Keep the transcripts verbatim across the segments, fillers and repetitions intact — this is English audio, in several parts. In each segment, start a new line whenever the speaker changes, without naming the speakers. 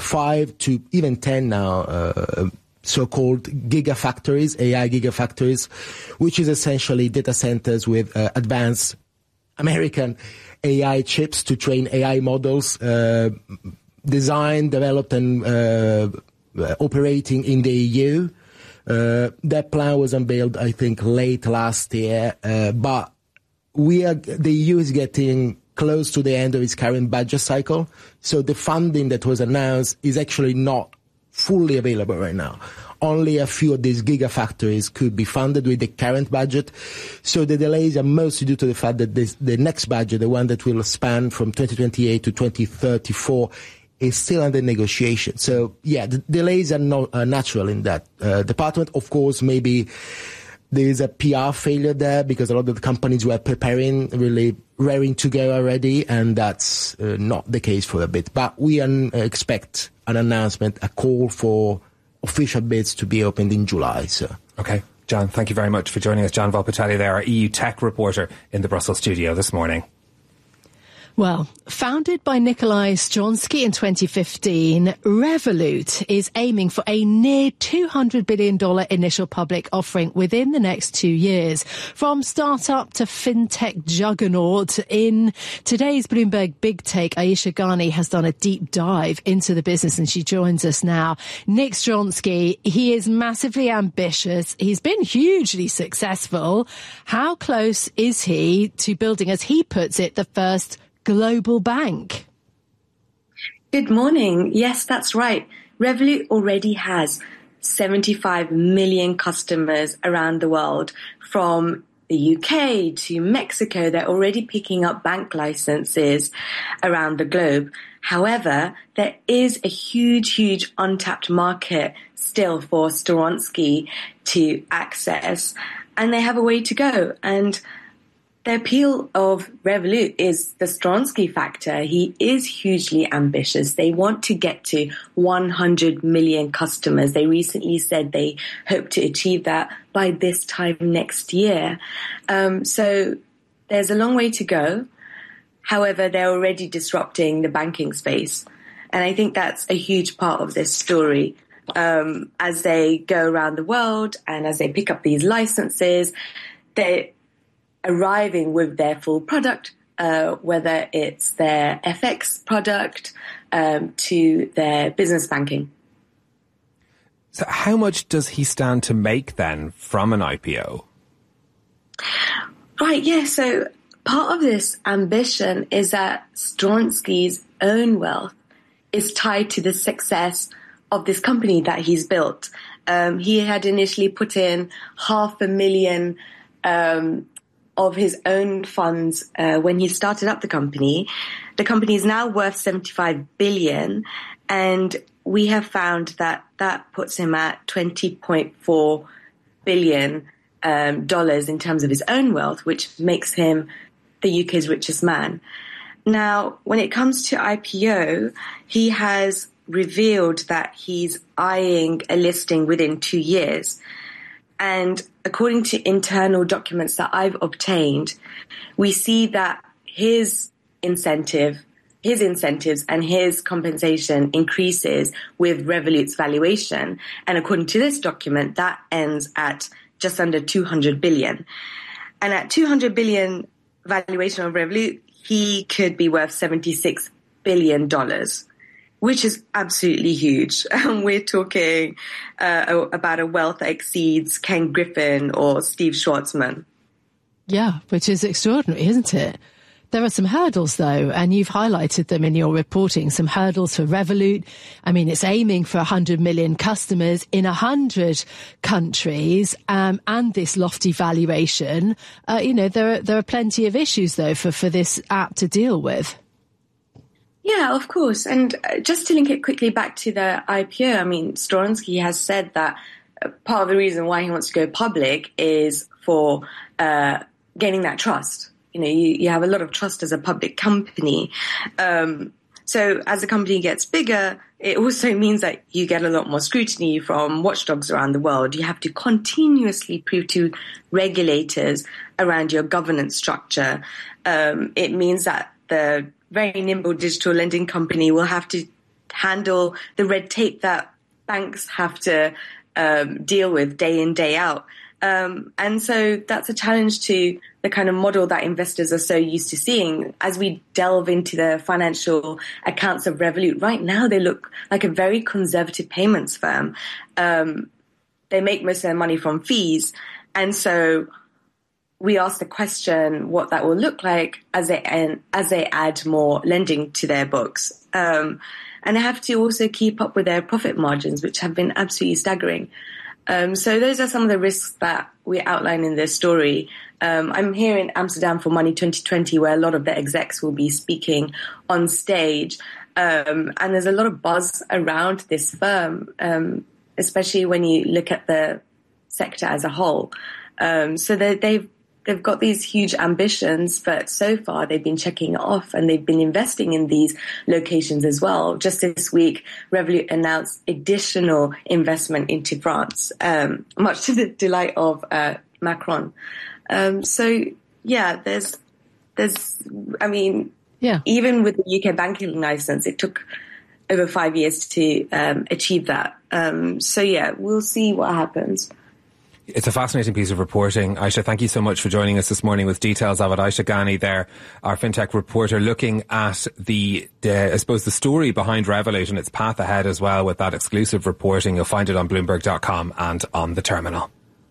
five to even ten now uh, so-called gigafactories, A I gigafactories, which is essentially data centers with uh, advanced American A I chips to train A I models, uh, designed, developed, and uh, operating in the E U. Uh, that plan was unveiled, I think, late last year, uh, but we are, the E U is getting close to the end of its current budget cycle, so the funding that was announced is actually not fully available right now. Only a few of these gigafactories could be funded with the current budget, so the delays are mostly due to the fact that this, the next budget, the one that will span from twenty twenty-eight to twenty thirty-four, is still under negotiation. So, yeah, the delays are not uh, natural in that uh, department. Of course, maybe there is a P R failure there because a lot of the companies were preparing, really raring to go already, and that's uh, not the case for a bit. But we un- expect an announcement, a call for official bids to be opened in July. So,
okay. John, thank you very much for joining us. John Volpitelli there, our E U tech reporter in the Brussels studio this morning.
Well, founded by Nikolai Stronsky in twenty fifteen, Revolut is aiming for a near two hundred billion dollars initial public offering within the next two years. From startup to fintech juggernaut, in today's Bloomberg Big Take, Aisha Ghani has done a deep dive into the business and she joins us now. Nick Stronsky, he is massively ambitious. He's been hugely successful. How close is he to building, as he puts it, the first global bank?
Good morning. Yes, that's right. Revolut already has seventy-five million customers around the world. From the U K to Mexico, they're already picking up bank licenses around the globe. However, there is a huge, huge untapped market still for Stronsky to access, and they have a way to go. And the appeal of Revolut is the Stronsky factor. He is hugely ambitious. They want to get to one hundred million customers. They recently said they hope to achieve that by this time next year. Um, so there's a long way to go. However, they're already disrupting the banking space. And I think that's a huge part of this story. Um, as they go around the world and as they pick up these licenses, they arriving with their full product, uh, whether it's their F X product um, to their business banking.
So how much does he stand to make then from an I P O?
Right, yeah. So part of this ambition is that Stronsky's own wealth is tied to the success of this company that he's built. Um, he had initially put in half a million um of his own funds uh, when he started up the company. The company is now worth seventy-five billion, and we have found that that puts him at twenty point four billion um, dollars in terms of his own wealth, which makes him the U K's richest man. Now, when it comes to I P O, he has revealed that he's eyeing a listing within two years. And according to internal documents that I've obtained, we see that his incentive, his incentives and his compensation increases with Revolut's valuation. And according to this document, that ends at just under two hundred billion. And at two hundred billion valuation of Revolut, he could be worth seventy-six billion dollars. Which is absolutely huge. And we're talking uh, about a wealth that exceeds Ken Griffin or Steve Schwarzman.
Yeah, which is extraordinary, isn't it? There are some hurdles, though, and you've highlighted them in your reporting, some hurdles for Revolut. I mean, it's aiming for one hundred million customers in one hundred countries, um, and this lofty valuation. Uh, you know, there are, there are plenty of issues, though, for, for this app to deal with.
Yeah, of course. And just to link it quickly back to the I P O, I mean, Stronsky has said that part of the reason why he wants to go public is for uh, gaining that trust. You know, you, you have a lot of trust as a public company. Um, so as the company gets bigger, it also means that you get a lot more scrutiny from watchdogs around the world. You have to continuously prove to regulators around your governance structure. Um, it means that the very nimble digital lending company will have to handle the red tape that banks have to um, deal with day in, day out. Um, and so that's a challenge to the kind of model that investors are so used to seeing. As we delve into the financial accounts of Revolut, right now they look like a very conservative payments firm. Um, they make most of their money from fees. And so we ask the question what that will look like as they, as they add more lending to their books. Um, and they have to also keep up with their profit margins, which have been absolutely staggering. Um, so those are some of the risks that we outline in this story. Um, I'm here in Amsterdam for Money twenty twenty, where a lot of the execs will be speaking on stage. Um, and there's a lot of buzz around this firm, um, especially when you look at the sector as a whole. Um, so they, they've They've got these huge ambitions, but so far they've been checking it off and they've been investing in these locations as well. Just this week, Revolut announced additional investment into France, um, much to the delight of uh, Macron. Um, so, yeah, there's, there's, I mean, yeah. Even with the U K banking license, it took over five years to um, achieve that. Um, so, yeah, we'll see what happens.
It's a fascinating piece of reporting. Aisha, thank you so much for joining us this morning with details of it. Aisha Ghani there, our fintech reporter, looking at the, the, I suppose, the story behind Revolut and its path ahead as well with that exclusive reporting. You'll find it on Bloomberg dot com and on the terminal.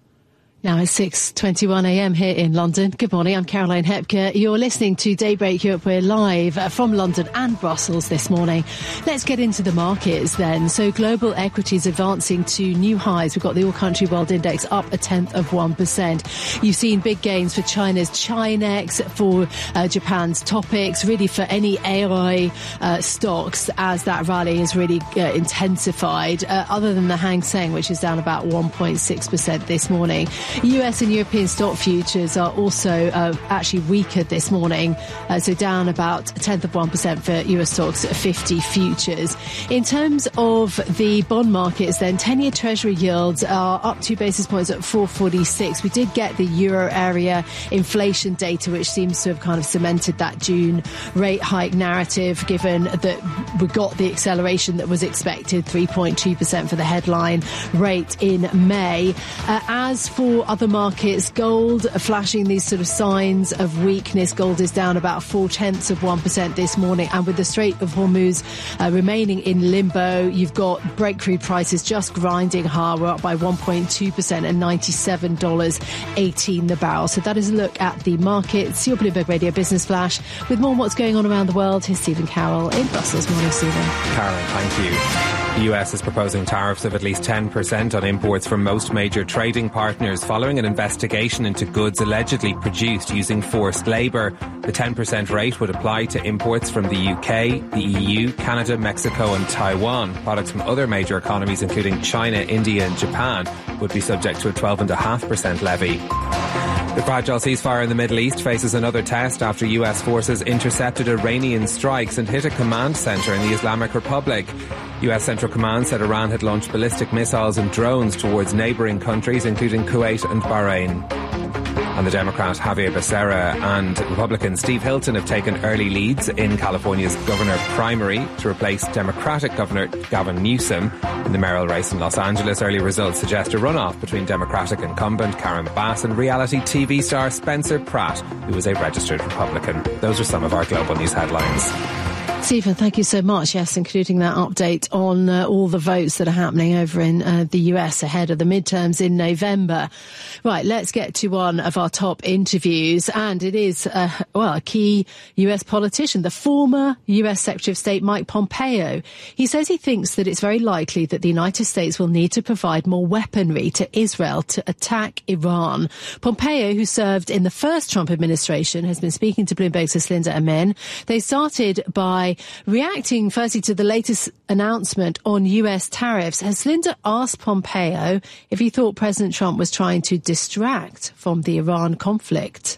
Now it's six twenty-one a m here in London. Good morning, I'm Caroline Hepker. You're listening to Daybreak Europe. We're live from London and Brussels this morning. Let's get into the markets then. So global equities advancing to new highs. We've got the All Country World Index up a tenth of one percent. You've seen big gains for China's Chinex, for uh, Japan's Topix, really for any A I uh, stocks as that rally has really uh, intensified, uh, other than the Hang Seng, which is down about one point six percent this morning. U S and European stock futures are also uh, actually weaker this morning, uh, so down about a tenth of one percent for U S stocks fifty futures. In terms of the bond markets then, ten-year Treasury yields are up two basis points at four forty-six. We did get the euro area inflation data, which seems to have kind of cemented that June rate hike narrative, given that we got the acceleration that was expected, three point two percent for the headline rate in May. Uh, as for other markets, gold are flashing these sort of signs of weakness. Gold is down about four tenths of one percent this morning, and with the Strait of Hormuz uh, remaining in limbo, you've got Brent crude prices just grinding higher. We're up by one point two percent and ninety-seven dollars eighteen the barrel. So that is a look at the markets. Your Bloomberg Radio Business Flash with more on what's going on around the world. Here's Stephen Carroll in Brussels. Morning, Stephen.
Carol, thank you. The U S is proposing tariffs of at least ten percent on imports from most major trading partners following an investigation into goods allegedly produced using forced labour. The ten percent rate would apply to imports from the U K, the E U, Canada, Mexico and Taiwan. Products from other major economies, including China, India and Japan, would be subject to a twelve point five percent levy. The fragile ceasefire in the Middle East faces another test after U S forces intercepted Iranian strikes and hit a command centre in the Islamic Republic. U S Central Command said Iran had launched ballistic missiles and drones towards neighbouring countries, including Kuwait and Bahrain. And the Democrat Javier Becerra and Republican Steve Hilton have taken early leads in California's governor primary to replace Democratic Governor Gavin Newsom in the mayoral race in Los Angeles. Early results suggest a runoff between Democratic incumbent Karen Bass and reality T V star Spencer Pratt, who is a registered Republican. Those are some of our global news headlines.
Stephen, thank you so much. Yes, including that update on uh, all the votes that are happening over in uh, the U S ahead of the midterms in November. Right, let's get to one of our top interviews. And it is, uh, well, a key U S politician, the former U S Secretary of State Mike Pompeo. He says he thinks that it's very likely that the United States will need to provide more weaponry to Israel to attack Iran. Pompeo, who served in the first Trump administration, has been speaking to Bloomberg's Linda Amen. They started by reacting firstly to the latest announcement on U S tariffs. Has Linda asked Pompeo if he thought President Trump was trying to distract from the Iran conflict?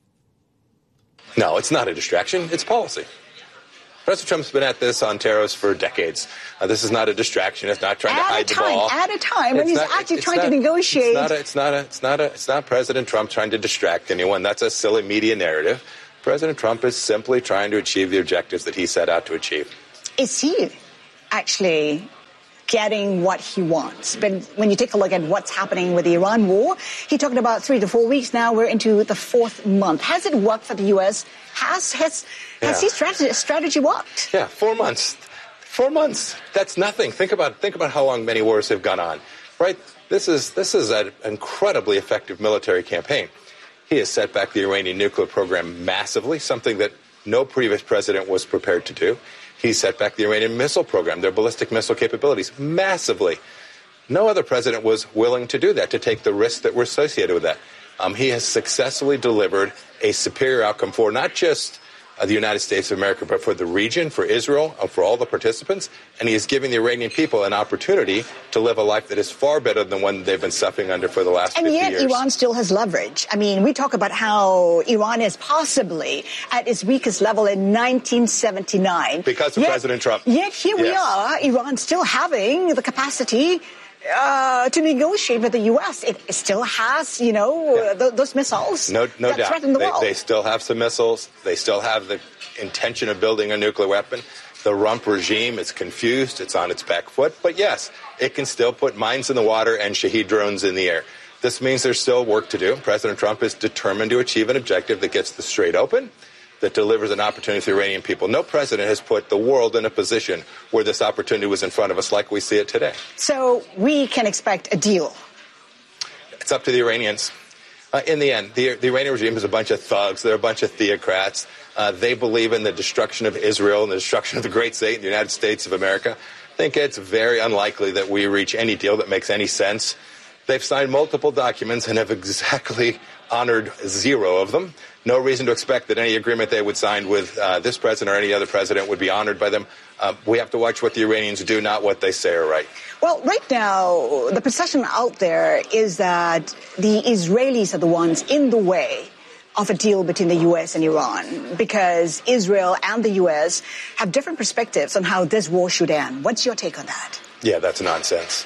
No, it's not a distraction. It's policy. President Trump's been at this on tariffs for decades. Uh, this is not a distraction. It's not trying
at
to hide
time,
the ball.
At a time when he's
not,
actually
it's
trying
not,
to negotiate.
It's not, a, it's, not a, it's, not a, it's not President Trump trying to distract anyone. That's a silly media narrative. President Trump is simply trying to achieve the objectives that he set out to achieve.
Is he actually getting what he wants. But when you take a look at what's happening with the Iran war, he talked about three to four weeks. Now we're into the fourth month. Has it worked for the U S? Has has
yeah.
has his strategy, strategy worked?
Yeah, four months. Four months. That's nothing. Think about think about how long many wars have gone on, right? This is this is an incredibly effective military campaign. He has set back the Iranian nuclear program massively, something that no previous president was prepared to do. He set back the Iranian missile program, their ballistic missile capabilities, massively. No other president was willing to do that, to take the risks that were associated with that. Um, he has successfully delivered a superior outcome for not just Uh, the United States of America, but for the region, for Israel, and for all the participants. And he is giving the Iranian people an opportunity to live a life that is far better than one they've been suffering under for the last
and
fifty
yet,
years.
Iran still has leverage. I mean, we talk about how Iran is possibly at its weakest level in nineteen seventy-nine.
Because of
yet,
President Trump.
Yet here
yes.
we are, Iran still having the capacity Uh, to negotiate with the U S. It still has, you know, yeah. th- those missiles
no, no
that
doubt.
threaten the
they,
world.
They still have some missiles. They still have the intention of building a nuclear weapon. The Rump regime is confused. It's on its back foot. But yes, it can still put mines in the water and Shahed drones in the air. This means there's still work to do. President Trump is determined to achieve an objective that gets the Strait open, that delivers an opportunity to the Iranian people. No president has put the world in a position where this opportunity was in front of us like we see it today.
So we can expect a deal.
It's up to the Iranians. Uh, in the end, the, the Iranian regime is a bunch of thugs. They're a bunch of theocrats. Uh, they believe in the destruction of Israel and the destruction of the great state, the United States of America. I think it's very unlikely that we reach any deal that makes any sense. They've signed multiple documents and have exactly honored zero of them. No reason to expect that any agreement they would sign with uh, this president or any other president would be honored by them. Uh, we have to watch what the Iranians do, not what they say are right.
Well, right now, the perception out there is that the Israelis are the ones in the way of a deal between the U S and Iran, because Israel and the U S have different perspectives on how this war should end. What's your take on that?
Yeah, that's nonsense.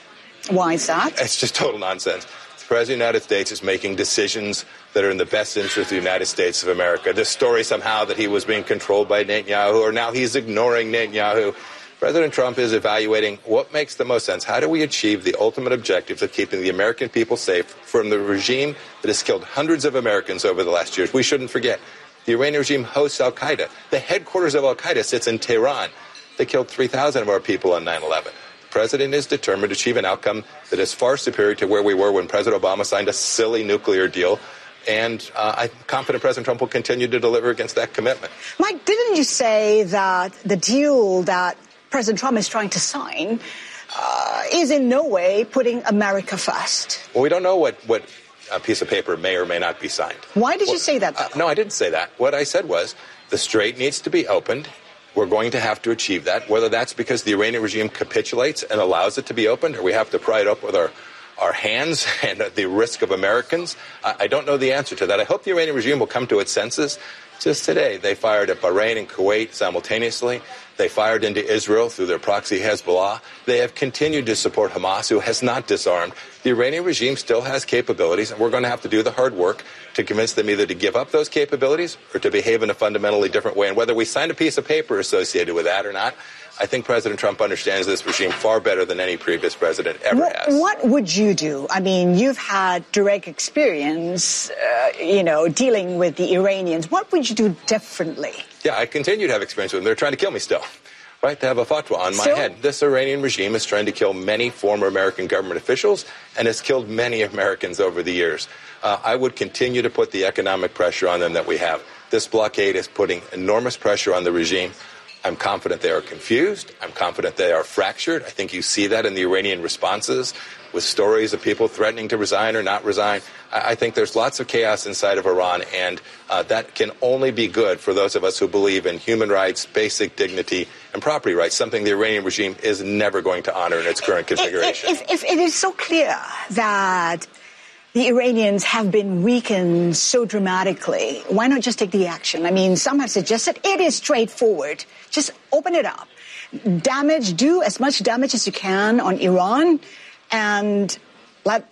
Why is that?
It's just total nonsense. The President of the United States is making decisions that are in the best interest of the United States of America. This story somehow that he was being controlled by Netanyahu, or now he's ignoring Netanyahu. President Trump is evaluating what makes the most sense. How do we achieve the ultimate objectives of keeping the American people safe from the regime that has killed hundreds of Americans over the last years? We shouldn't forget, the Iranian regime hosts al-Qaeda. The headquarters of al-Qaeda sits in Tehran. They killed three thousand of our people on nine eleven. The president is determined to achieve an outcome that is far superior to where we were when President Obama signed a silly nuclear deal. And uh, I'm confident President Trump will continue to deliver against that commitment.
Mike, didn't you say that the deal that President Trump is trying to sign uh, is in no way putting America first?
Well, we don't know what, what a piece of paper may or may not be signed.
Why did
well,
you say that, though?
Uh, no, I didn't say that. What I said was the Strait needs to be opened. We're going to have to achieve that, whether that's because the Iranian regime capitulates and allows it to be opened, or we have to pry it up with our, our hands and at the risk of Americans. I, I don't know the answer to that. I hope the Iranian regime will come to its senses. Just today, they fired at Bahrain and Kuwait simultaneously. They fired into Israel through their proxy Hezbollah. They have continued to support Hamas, who has not disarmed. The Iranian regime still has capabilities, and we're going to have to do the hard work to convince them either to give up those capabilities or to behave in a fundamentally different way. And whether we sign a piece of paper associated with that or not, I think President Trump understands this regime far better than any previous president ever
what,
has.
What would you do? I mean, you've had direct experience, uh, you know, dealing with the Iranians. What would you do differently?
Yeah, I continue to have experience with them. They're trying to kill me still. Right, to have a fatwa on my
so,
head. This Iranian regime is trying to kill many former American government officials and has killed many Americans over the years. Uh, I would continue to put the economic pressure on them that we have. This blockade is putting enormous pressure on the regime. I'm confident they are confused. I'm confident they are fractured. I think you see that in the Iranian responses with stories of people threatening to resign or not resign. I, I think there's lots of chaos inside of Iran, and uh, that can only be good for those of us who believe in human rights, basic dignity, and property rights, something the Iranian regime is never going to honor in its current configuration.
If, if, if it is so clear that the Iranians have been weakened so dramatically, why not just take the action? I mean, some have suggested it is straightforward. Just open it up. Damage, do as much damage as you can on Iran, and let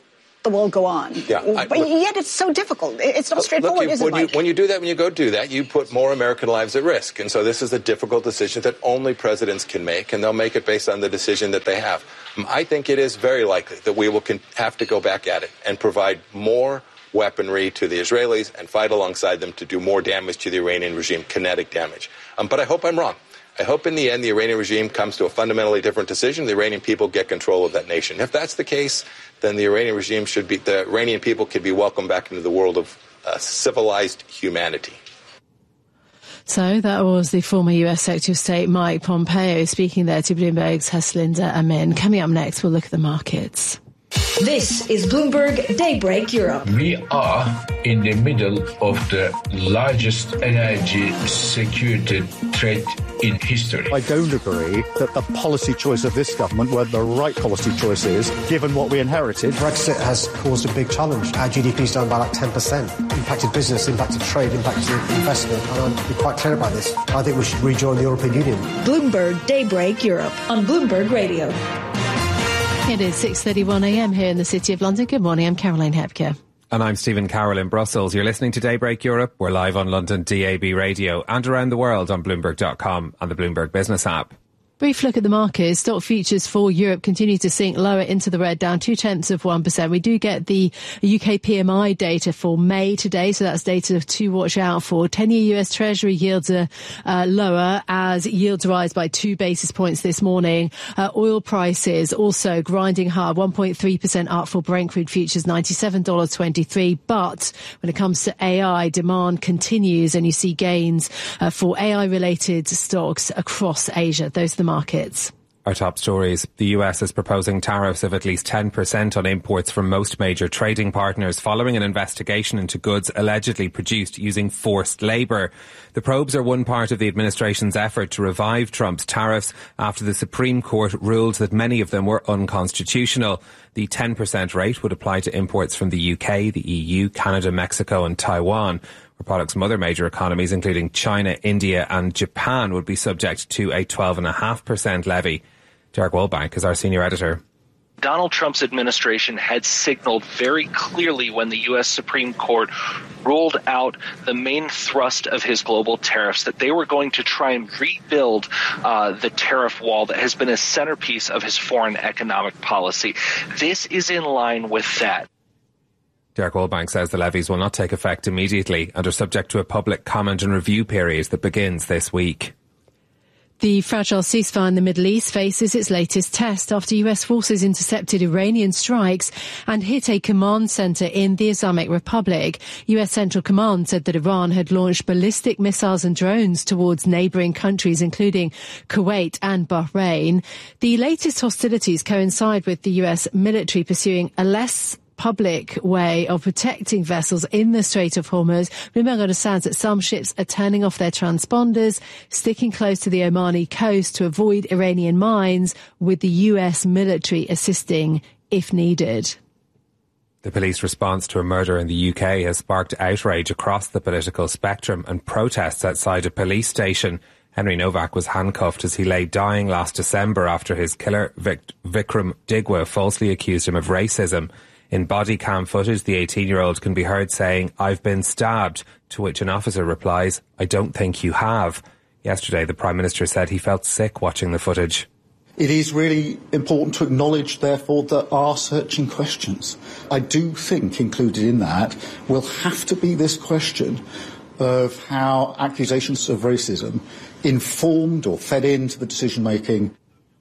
the world go on.
Yeah, I,
but
look,
yet it's so difficult. It's not straightforward,
look, you,
is it,
when
Mike?
you, when you do that, when you go do that, you put more American lives at risk. And so this is a difficult decision that only presidents can make, and they'll make it based on the decision that they have. I think it is very likely that we will con- have to go back at it and provide more weaponry to the Israelis and fight alongside them to do more damage to the Iranian regime, kinetic damage. Um, but I hope I'm wrong. I hope in the end the Iranian regime comes to a fundamentally different decision. The Iranian people get control of that nation. If that's the case, then the Iranian regime should be, the Iranian people could be welcomed back into the world of uh, civilized humanity.
So that was the former U S Secretary of State Mike Pompeo speaking there to Bloomberg's Haslinda Amin. Coming up next, we'll look at the markets.
This is Bloomberg Daybreak Europe.
We are in the middle of the largest energy security threat in history.
I don't agree that the policy choice of this government were the right policy choices, given what we inherited.
Brexit has caused a big challenge. Our G D P's down by like ten percent. Impacted business, impacted trade, impacted investment. And I'll be quite clear about this. I think we should rejoin the European Union.
Bloomberg Daybreak Europe on Bloomberg Radio.
It is six thirty-one a.m. here in the City of London. Good morning, I'm Caroline Hepker.
And I'm Stephen Carroll in Brussels. You're listening to Daybreak Europe. We're live on London D A B radio and around the world on Bloomberg dot com and the Bloomberg Business app.
Brief look at the markets. Stock futures for Europe continue to sink lower into the red, down two tenths of one percent. We do get the U K P M I data for May today, so that's data to watch out for. ten-year U S Treasury yields are uh, lower as yields rise by two basis points this morning. Uh, oil prices also grinding higher, one point three percent up for Brent crude futures, ninety-seven dollars twenty-three. But when it comes to A I, demand continues and you see gains uh, for A I-related stocks across Asia. Those are the markets.
Our top stories. The U S is proposing tariffs of at least ten percent on imports from most major trading partners following an investigation into goods allegedly produced using forced labour. The probes are one part of the administration's effort to revive Trump's tariffs after the Supreme Court ruled that many of them were unconstitutional. The ten percent rate would apply to imports from the U K, the E U, Canada, Mexico and Taiwan, where products from other major economies, including China, India and Japan, would be subject to a twelve point five percent levy. Derek Woolbank is our senior editor.
Donald Trump's administration had signaled very clearly when the U S Supreme Court ruled out the main thrust of his global tariffs that they were going to try and rebuild uh, the tariff wall that has been a centerpiece of his foreign economic policy. This is in line with that.
Derek Woolbank says the levies will not take effect immediately and are subject to a public comment and review period that begins this week.
The fragile ceasefire in the Middle East faces its latest test after U S forces intercepted Iranian strikes and hit a command centre in the Islamic Republic. U S Central Command said that Iran had launched ballistic missiles and drones towards neighbouring countries, including Kuwait and Bahrain. The latest hostilities coincide with the U S military pursuing a less public way of protecting vessels in the Strait of Hormuz. Bloomberg understands that some ships are turning off their transponders, sticking close to the Omani coast to avoid Iranian mines, with the U S military assisting if needed.
The police response to a murder in the U K has sparked outrage across the political spectrum and protests outside a police station. Henry Novak was handcuffed as he lay dying last December after his killer, Vic- Vikram Digwa, falsely accused him of racism. In body cam footage, the eighteen-year-old can be heard saying, "I've been stabbed," to which an officer replies, "I don't think you have." Yesterday, the Prime Minister said he felt sick watching the footage.
It is really important to acknowledge, therefore, that are searching questions. I do think included in that will have to be this question of how accusations of racism informed or fed into the decision-making.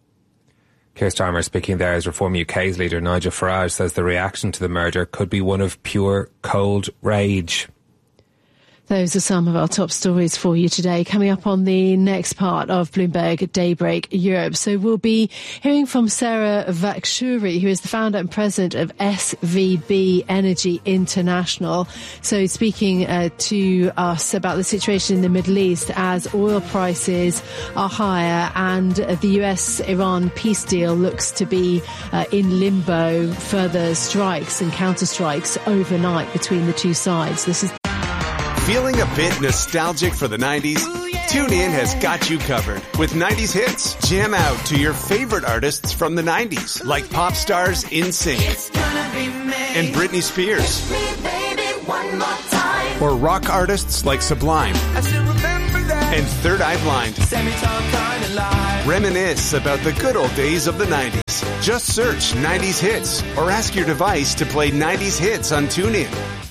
Keir Starmer speaking there as Reform U K's leader Nigel Farage says the reaction to the murder could be one of pure cold rage.
Those are some of our top stories for you today. Coming up on the next part of Bloomberg Daybreak Europe. So we'll be hearing from Sarah Vakshuri, who is the founder and president of S V B Energy International. So speaking uh, to us about the situation in the Middle East as oil prices are higher and the U S Iran peace deal looks to be uh, in limbo. Further strikes and counter-strikes overnight between the two sides. This is
Feeling a bit nostalgic for the nineties? TuneIn has got you covered with nineties hits. Jam out to your favorite artists from the nineties, like pop stars NSYNC and Britney Spears. Or rock artists like Sublime and Third Eye Blind. Reminisce about the good old days of the nineties. Just search nineties hits or ask your device to play nineties hits on TuneIn.